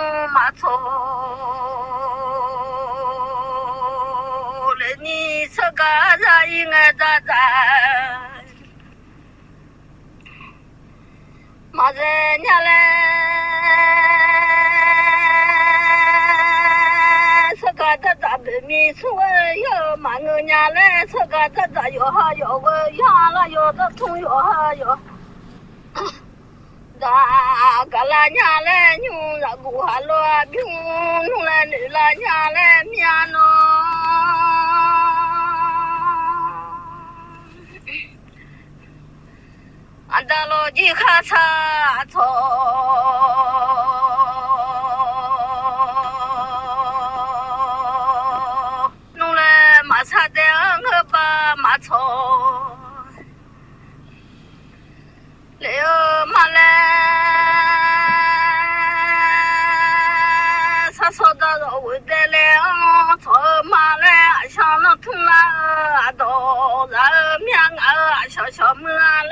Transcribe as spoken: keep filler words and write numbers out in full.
马错，来你这个人应该咋咋？马人家嘞，这个咋咋白米出哟，马人家嘞，这个咋咋哟哈哟个呀了哟这通哟哈哟。da kala nya le nyu ra gu ha lo byu nu le ni la nya le mya no anda lo ji kha cha cho nu le ma cha de ng ba ma cho le ma le说的我的了，做嘛嘞？想那痛啊，都让命啊，小小么嘞？